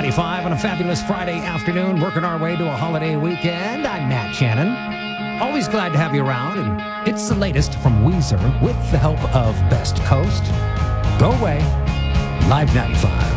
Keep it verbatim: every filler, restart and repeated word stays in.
ninety-five on a fabulous Friday afternoon, working our way to a holiday weekend. I'm Matt Shannon. Always glad to have you around, and it's the latest from Weezer with the help of Best Coast. Go away, Live ninety-five.